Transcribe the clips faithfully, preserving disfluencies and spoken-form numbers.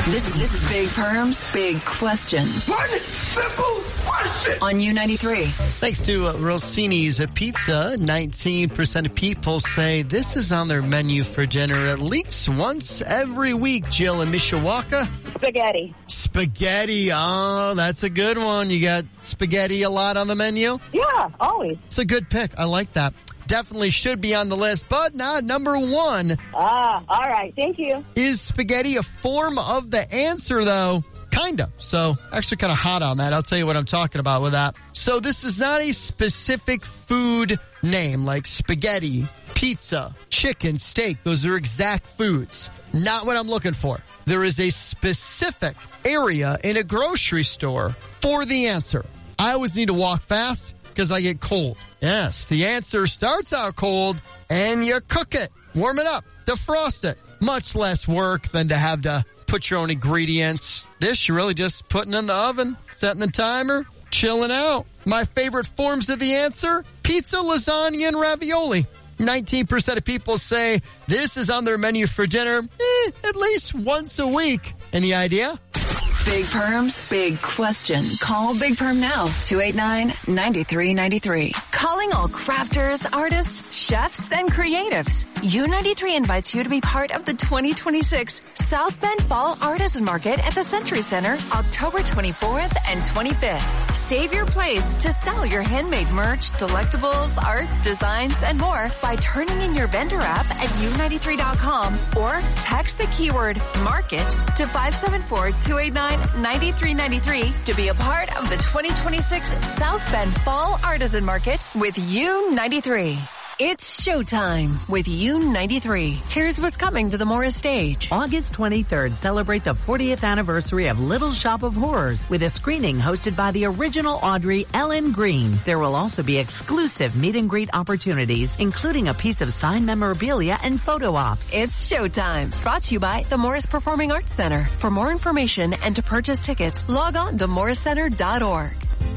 This, this is Big Perms, Big Question. One simple question. On U ninety-three. Thanks to uh, Rossini's Pizza, nineteen percent of people say this is on their menu for dinner at least once every week. Jill in Mishawaka. Spaghetti. Spaghetti. Oh, that's a good one. You got spaghetti a lot on the menu? Yeah, always. It's a good pick. I like that. Definitely should be on the list, but not number one. Ah, all right. Thank you. Is spaghetti a form of the answer, though? Kinda. So, actually kind of hot on that. I'll tell you what I'm talking about with that. So, this is not a specific food name like spaghetti, pizza, chicken, steak. Those are exact foods. Not what I'm looking for. There is a specific area in a grocery store for the answer. I always need to walk fast because I get cold. Yes, the answer starts out cold and you cook it, warm it up, defrost it. Much less work than to have to put your own ingredients. This, you're really just putting in the oven, setting the timer, chilling out. My favorite forms of the answer, pizza, lasagna, and ravioli. nineteen percent of people say this is on their menu for dinner eh, at least once a week. Any idea? Big Perms, Big Question. Call Big Perm now, two eight nine, nine three nine three. Calling all crafters, artists, chefs, and creatives. U ninety-three invites you to be part of the twenty twenty-six South Bend Fall Artisan Market at the Century Center, October twenty-fourth and twenty-fifth. Save your place to sell your handmade merch, delectables, art, designs, and more by turning in your vendor app at U ninety-three dot com or text the keyword market to five seven four, two eight nine, nine three nine three to be a part of the twenty twenty-six South Bend Fall Artisan Market with U ninety-three. It's showtime with U ninety-three. Here's what's coming to the Morris stage. August twenty-third, celebrate the fortieth anniversary of Little Shop of Horrors with a screening hosted by the original Audrey, Ellen Green. There will also be exclusive meet and greet opportunities, including a piece of signed memorabilia and photo ops. It's showtime. Brought to you by the Morris Performing Arts Center. For more information and to purchase tickets, log on to morris center dot org.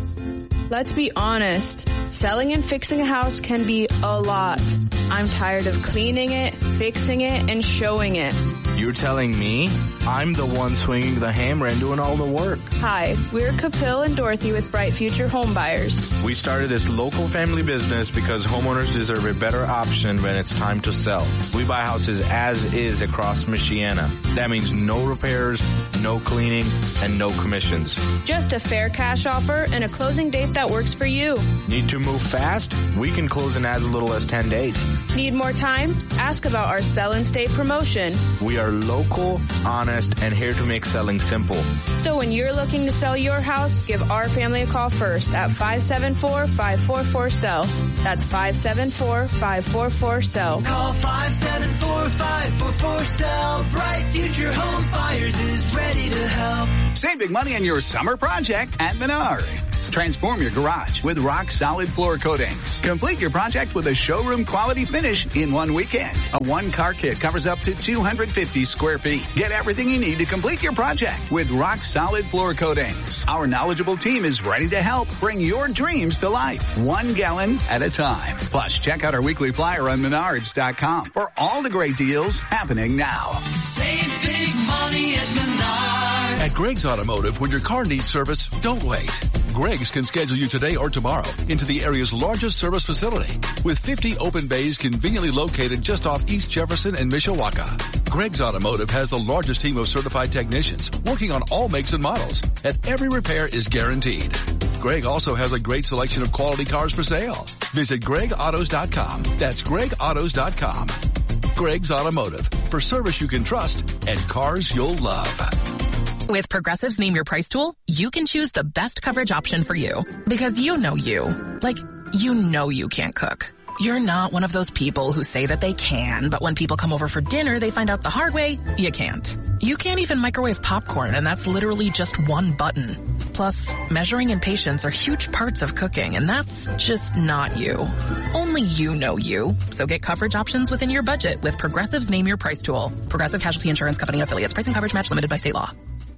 Let's be honest, selling and fixing a house can be a lot. I'm tired of cleaning it, fixing it, and showing it. You're telling me? I'm the one swinging the hammer and doing all the work. Hi, we're Capil and Dorothy with Bright Future Home Buyers. We started this local family business because homeowners deserve a better option when it's time to sell. We buy houses as is across Michiana. That means no repairs, no cleaning, and no commissions. Just a fair cash offer and a closing date that works for you. Need to move fast? We can close in as little as ten days. Need more time? Ask about our Sell and Stay promotion. We are local, honest, and here to make selling simple. So when you're looking to sell your house, give our family a call first at five seven four, five four four, S E L L. That's five seven four, five four four, S E L L. Call five seven four, five four four, S E L L. Bright Future Home Buyers is ready to help. Save big money on your summer project at Menards. Transform your garage with rock-solid floor coatings. Complete your project with a showroom-quality finish in one weekend. A one-car kit covers up to two hundred fifty square feet. Get everything you need to complete your project with rock-solid floor coatings. Our knowledgeable team is ready to help bring your dreams to life, one gallon at a time. Plus, check out our weekly flyer on menards dot com for all the great deals happening now. Save big money at Menards. At Greg's Automotive, when your car needs service, don't wait. Greg's can schedule you today or tomorrow into the area's largest service facility with fifty open bays conveniently located just off East Jefferson and Mishawaka. Greg's Automotive has the largest team of certified technicians working on all makes and models, and every repair is guaranteed. Greg also has a great selection of quality cars for sale. Visit greg autos dot com. That's greg autos dot com. Greg's Automotive, for service you can trust and cars you'll love. With Progressive's Name Your Price tool, you can choose the best coverage option for you. Because you know you. Like, you know you can't cook. You're not one of those people who say that they can, but when people come over for dinner, they find out the hard way, you can't. You can't even microwave popcorn, and that's literally just one button. Plus, measuring and patience are huge parts of cooking, and that's just not you. Only you know you. So get coverage options within your budget with Progressive's Name Your Price tool. Progressive Casualty Insurance Company affiliates. Price and coverage match limited by state law.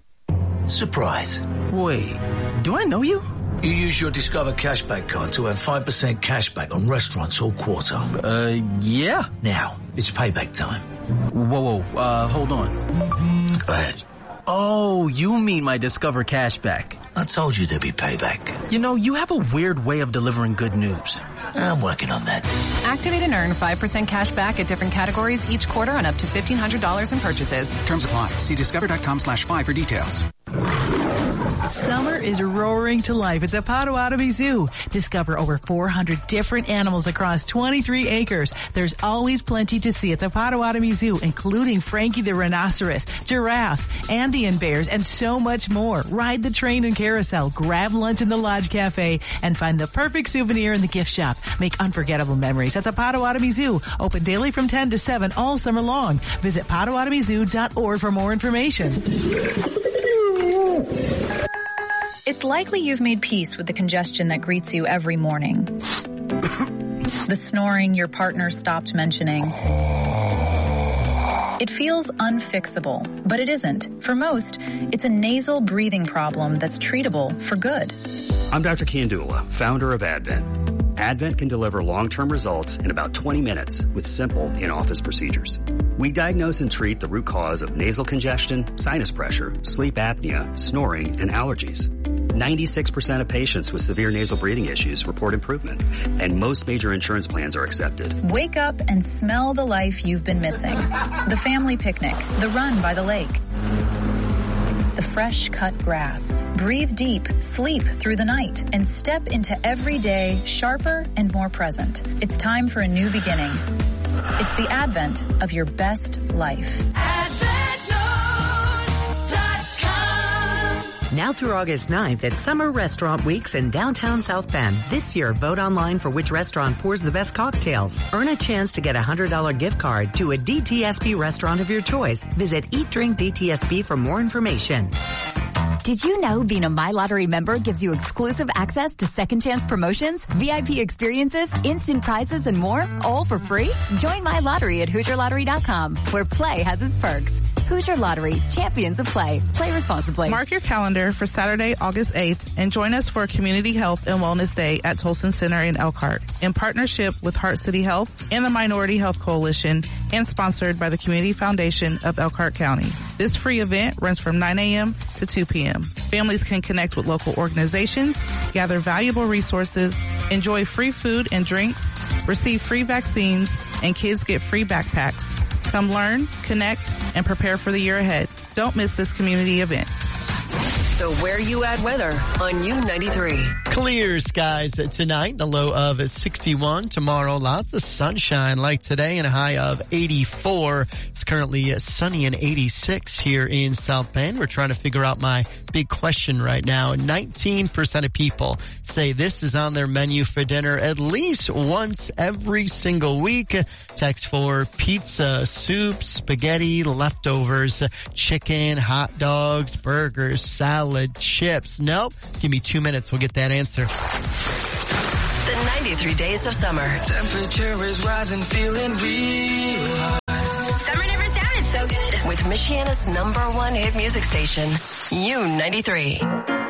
Surprise. Wait, do I know you? You use your Discover Cashback card to have five percent cashback on restaurants all quarter. Uh, yeah. Now, it's payback time. Whoa, whoa, uh, hold on. Go ahead. Oh, you mean my Discover cashback. I told you there'd be payback. You know, you have a weird way of delivering good news. I'm working on that. Activate and earn five percent cash back at different categories each quarter on up to fifteen hundred dollars in purchases. Terms apply. See discover.com slash five for details. Summer is roaring to life at the Potawatomi Zoo. Discover over four hundred different animals across twenty-three acres. There's always plenty to see at the Potawatomi Zoo, including Frankie the rhinoceros, giraffes, Andean bears, and so much more. Ride the train and carousel, grab lunch in the Lodge Cafe, and find the perfect souvenir in the gift shop. Make unforgettable memories at the Potawatomi Zoo. Open daily from ten to seven all summer long. Visit potawatomi zoo dot org for more information. It's likely you've made peace with the congestion that greets you every morning. The snoring your partner stopped mentioning. It feels unfixable, but it isn't. For most, it's a nasal breathing problem that's treatable for good. I'm Doctor Kiandula, founder of Advent. Advent can deliver long-term results in about twenty minutes with simple in-office procedures. We diagnose and treat the root cause of nasal congestion, sinus pressure, sleep apnea, snoring, and allergies. ninety-six percent of patients with severe nasal breathing issues report improvement, and most major insurance plans are accepted. Wake up and smell the life you've been missing. The family picnic, the run by the lake, the fresh cut grass. Breathe deep, sleep through the night, and step into every day sharper and more present. It's time for a new beginning. It's the advent of your best life. Now through August ninth at Summer Restaurant Weeks in downtown South Bend. This year, vote online for which restaurant pours the best cocktails. Earn a chance to get a one hundred dollars gift card to a D T S B restaurant of your choice. Visit Eat Drink D T S B for more information. Did you know being a My Lottery member gives you exclusive access to second chance promotions, V I P experiences, instant prizes, and more, all for free? Join My Lottery at Hoosier Lottery dot com, where play has its perks. Hoosier Lottery, champions of play. Play responsibly. Mark your calendar for Saturday, August eighth, and join us for a Community Health and Wellness Day at Tolson Center in Elkhart, in partnership with Heart City Health and the Minority Health Coalition, and sponsored by the Community Foundation of Elkhart County. This free event runs from nine a.m. to two p.m. Families can connect with local organizations, gather valuable resources, enjoy free food and drinks, receive free vaccines, and kids get free backpacks. Come learn, connect, and prepare for the year ahead. Don't miss this community event. The Where You At weather on U ninety-three. Clear skies tonight, a low of sixty-one. Tomorrow, lots of sunshine like today and a high of eighty-four. It's currently sunny and eighty-six here in South Bend. We're trying to figure out my big question right now. nineteen percent of people say this is on their menu for dinner at least once every single week. Text for pizza, soup, spaghetti, leftovers, chicken, hot dogs, burgers, salad, chips. Nope. Give me two minutes. We'll get that answer. The ninety-three days of summer. Temperature is rising, feeling real hot. Summer never sounded so good. With Michiana's number one hit music station, U ninety-three.